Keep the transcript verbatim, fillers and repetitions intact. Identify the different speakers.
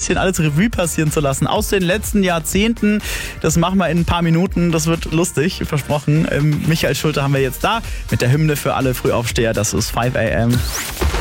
Speaker 1: bisschen alles Revue passieren zu lassen aus den letzten Jahrzehnten. Das machen wir in ein paar Minuten. Das wird lustig, versprochen. Ähm, Michael Schulte haben wir jetzt da mit der Hymne für alle Frühaufsteher. Das ist five a m